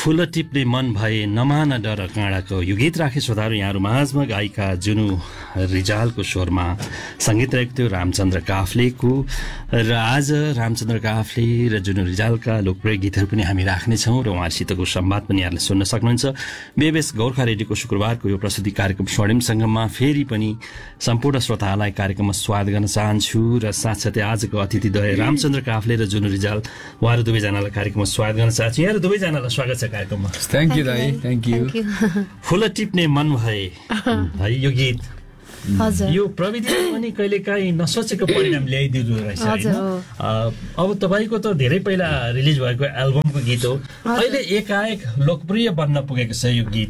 फूल टिप्ने मन भए नमान डर काँडाको यो गीत राखे श्रोताहरू यहाँहरू माझमा गायिका जुनु रिजालको स्वरमा सङ्गीत रहेको थियो रामचन्द्र काफ्लेको। र आज रामचन्द्र काफ्ले र जुनु रिजालका लोकप्रिय गीतहरू पनि हामी राख्नेछौँ र उहाँहरूसितको संवाद पनि यहाँले सुन्न सक्नुहुन्छ। बेबेस गोर्खा रेडियोको शुक्रबारको यो प्रस्तुति कार्यक्रम स्वर्णिम सङ्गममा फेरि पनि सम्पूर्ण श्रोताहरूलाई कार्यक्रममा स्वागत गर्न चाहन्छु र साथसाथै आजको अतिथिद्वय रामचन्द्र काफ्ले र जुनु रिजाल उहाँहरू दुवैजनालाई कार्यक्रममा स्वागत गर्न चाहन्छु। यहाँहरू दुवैजनालाई स्वागत छ कार्यक्रममा। थ्याङ्क यू दाइ, थ्याङ्क यू। फूल टिप्ने मन भए है यो गीत यो प्रविधिले पनि कहिलेकाहीँ नसोचेको परिणाम ल्याइदिनु रहेछ हैन। अब तपाईँको त धेरै पहिला रिलिज भएको एल्बमको गीत हो, अहिले एकाएक लोकप्रिय बन्न पुगेको छ यो गीत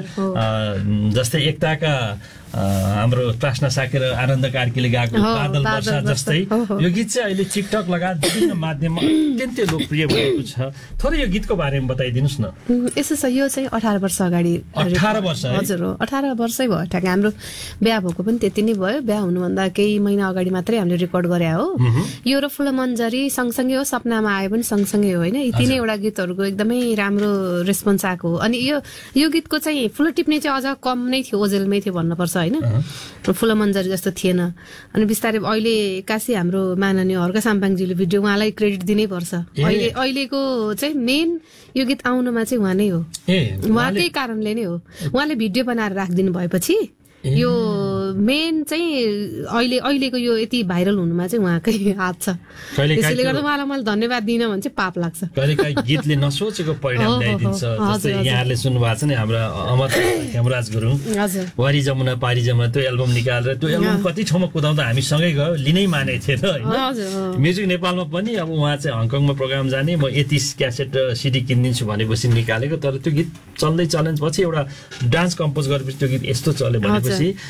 हैन। जस्तै एकताका हाम्रो प्रार्थना साकेर आनन्द कार्कीले गाएको बादल वर्षा जस्तै यो गीत चाहिँ अहिले टिकटक लगायत विभिन्न माध्यममा अत्यन्तै लोकप्रिय भएको छ। थोरै यो गीतको बारेमा बताइदिनुहोस् न। यसो छ, यो चाहिँ 18 वर्ष अगाडि 18 वर्ष हजुर हो, 18 वर्षै भयो ठ्याक्कै। हाम्रो बिहा भएको पनि त्यति नै भयो, बिहा हुनुभन्दा केही महिना अगाडि मात्रै हामीले रेकर्ड गरे हो। यो र फुलमञ्जरी सँगसँगै हो, सपनामा आए पनि सँगसँगै हो होइन। यी तिनैवटा गीतहरूको एकदमै राम्रो रेस्पोन्स आएको हो। अनि यो गीतको चाहिँ फुल टिप्ने चाहिँ अझ कम नै थियो, ओजेलमै थियो भन्नुपर्छ होइन। फुलमञ्जरी जस्तो थिएन। अनि बिस्तारै अहिले एक्कासी हाम्रो माननीय हर्क साम्पाङजीले भिडियो उहाँलाई क्रेडिट दिनै पर्छ। अहिलेको चाहिँ मेन यो गीत आउनुमा चाहिँ उहाँ नै हो, उहाँकै कारणले नै हो। उहाँले भिडियो बनाएर राखिदिनु भएपछि यो मेन चाहिँ अहिलेको यो यति भाइरल हुनुमा चाहिँ उहाँकै हात छ। त्यसैले गर्दा उहाँलाई मैले धन्यवाद दिन भने चाहिँ पाप लाग्छ। कहिलेकाहीँ गीतले नसोचेको परिणाम ल्याइदिन्छ। जस्तै यहाँहरूले सुन्नुभएको छ नि हाम्रो अमर हेमराज गुरुङ वारी जमुना पारी जमुना त्यो एल्बम निकालेर त्यो एल्बम कति ठाउँमा कुदाउँदा हामी सँगै गयो, लिनै मानेको थिएन होइन। म्युजिक नेपालमा पनि अब उहाँ चाहिँ हङकङमा प्रोग्राम जाने, म 31 क्यासेट र सिडी किनिदिन्छु भनेपछि निकालेको। तर त्यो गीत चल्दै पछि एउटा डान्स कम्पोज गरेपछि त्यो गीत यस्तो चल्यो भनेपछि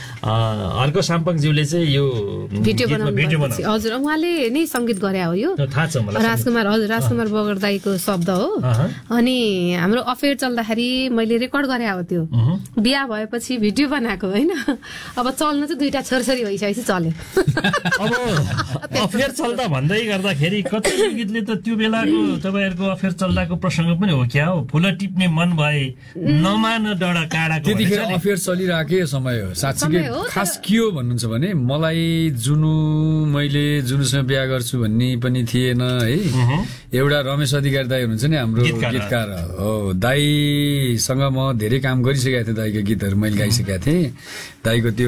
हर्क साम्पाङज्यूले चाहिँ यो भिडियो बनाउनु हजुर उहाँले नै सङ्गीत गरे हो। यो थाहा छ मलाई, राजकुमार बगर दाईको शब्द हो। अनि हाम्रो अफेयर चल्दाखेरि मैले रेकर्ड गरे हो, त्यो बिहा भएपछि भिडियो बनाएको होइन। अब चल्न चाहिँ दुईटा छोरछोरी भइसकेपछि चल्यो। अब अफेयर चल्दा भन्दै गर्दाखेरि कति गीतले त त्यो बेलाको तपाईँहरूको अफेयर चल्दाको प्रसङ्ग पनि हो क्या हो। फुल टिप्ने मन भए नमान डडा काँडाको त्यतिखेर अफेयर चलिरहेकै समय हो। साँच्चीकै खास के हो भन्नुहुन्छ भने मलाई मैले जुनुसँग बिहा गर्छु भन्ने पनि थिएन है। एउटा रमेश अधिकारी दाई हुनुहुन्छ नि हाम्रो गीतकार हो, दाईसँग म धेरै काम गरिसकेको थिएँ। दाईको गीतहरू मैले गाइसकेका थिएँ। दाईको त्यो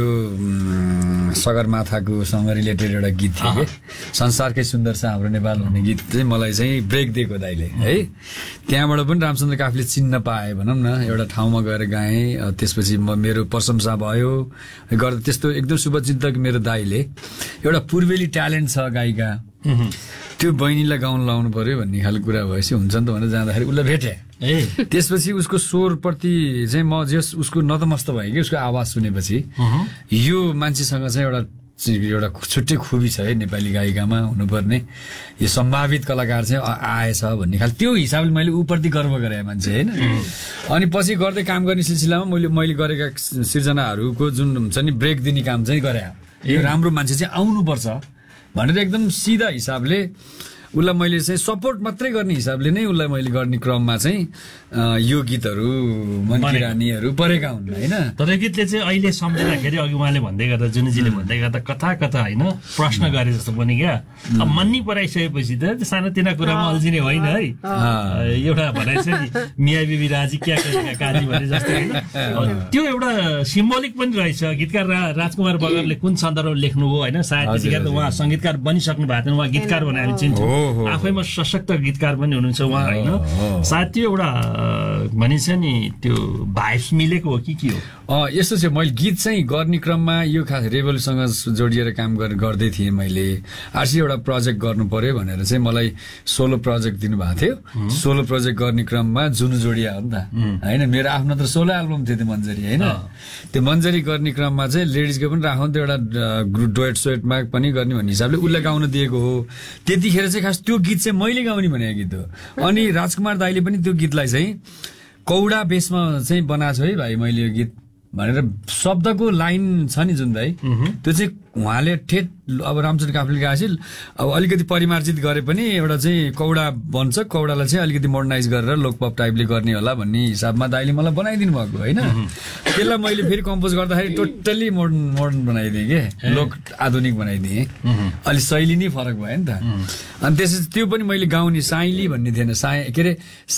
सगरमाथाकोसँग रिलेटेड एउटा गीत थियो कि संसारकै सुन्दर छ हाम्रो नेपाल भन्ने गीत चाहिँ मलाई चाहिँ ब्रेक दिएको दाईले है। त्यहाँबाट पनि रामचन्द्र काफ्ले चिन्न पाए भनौँ न, एउटा ठाउँमा गएर गाएँ। त्यसपछि मेरो प्रशंसा भयो गर्दा त्यस्तो एकदम शुभचिन्तक मेरो दाईले एउटा पूर्वेली ट्यालेन्ट छ गायिका, त्यो बहिनीलाई गाउन लाउनु पर्यो भन्ने खालको कुरा भएपछि हुन्छ नि त भनेर जाँदाखेरि उसलाई भेटे। त्यसपछि उसको स्वरप्रति चाहिँ म उसको नतमस्त भयो कि उसको आवाज सुनेपछि यो मान्छेसँग चाहिँ एउटा छुट्टै खुबी छ है नेपाली गायिकामा हुनुपर्ने, यो सम्भावित कलाकार चाहिँ आएछ भन्ने खाले त्यो हिसाबले मैले ऊप्रति गर्व गरे मान्छे होइन। अनि पछि गर्दै काम गर्ने सिलसिलामा मैले गरेका सिर्जनाहरूको जुन हुन्छ नि ब्रेक दिने काम चाहिँ गरे। यो राम्रो मान्छे चाहिँ आउनुपर्छ भनेर एकदम सिधा हिसाबले उसलाई मैले चाहिँ सपोर्ट मात्रै गर्ने हिसाबले नै उसलाई मैले गर्ने क्रममा चाहिँ यो गीतहरू मनकी रानीहरू परेका हुन् होइन। तर यो गीतले चाहिँ अहिले सम्झिँदाखेरि अघि उहाँले भन्दै गर्दा जुनीजीले भन्दै गर्दा कथा होइन प्रश्न गरे जस्तो पनि क्या। अब मन्नी पराइसकेपछि त सानोतिना कुरामा अल्झिने होइन है। एउटा भनाइ छ नि मिया बिबी राजी क्या गरेका काजी भने जस्तो होइन। त्यो एउटा सिम्बोलिक पनि रहेछ। गीतकार राजकुमार बगरले कुन सन्दर्भमा लेख्नुभयो होइन, सायद त्यतिखेर त उहाँ सङ्गीतकार बनिसक्नु भएको थिएन, उहाँ गीतकार भनेर हामी चिन्छौँ। आफैमा सशक्त गीतकार पनि हुनुहुन्छ उहाँ होइन। सायद त्यो एउटा भनिन्छ नि त्यो भाइब्स मिलेको हो कि के हो। यस्तो चाहिँ मैले गीत चाहिँ गर्ने क्रममा यो खास रेभलसँग जोडिएर काम गर्दै थिएँ मैले। आरसी एउटा प्रोजेक्ट गर्नु पर्यो भनेर चाहिँ मलाई सोलो प्रोजेक्ट दिनुभएको थियो। सोलो प्रोजेक्ट गर्ने क्रममा जुनु जोडिया हो नि त होइन। मेरो आफ्नो त सोलो एल्बम थियो त्यो मन्जरी होइन। त्यो मन्जरी गर्ने क्रममा चाहिँ लेडिजको पनि राखौँ, त्यो एउटा डुएट सोएटमा पनि गर्ने भन्ने हिसाबले उसलाई गाउन दिएको हो। त्यतिखेर चाहिँ खास त्यो गीत चाहिँ मैले गाउने भनेको गीत हो। अनि राजकुमार दाईले पनि त्यो गीतलाई चाहिँ कौडा बेसमा चाहिँ बनाएको छु है भाइ मैले यो गीत भनेर शब्दको लाइन छ नि जुन दाइ त्यो चाहिँ उहाँले ठेट अब रामचन्द्र काफ्ले गाएपछि अब अलिकति परिमार्जित गरे पनि एउटा चाहिँ कौडा बन्छ, कौडालाई चाहिँ अलिकति मोडर्नाइज गरेर लोकपप टाइपले गर्ने होला भन्ने हिसाबमा दाइले मलाई बनाइदिनु भएको होइन। त्यसलाई मैले फेरि कम्पोज गर्दाखेरि टोटल्ली मोडर्न बनाइदिएँ के, लोक आधुनिक बनाइदिएँ, अलि शैली नै फरक भयो नि त। अनि त्यसपछि त्यो पनि मैले गाउने साइली भन्ने थिएन, के अरे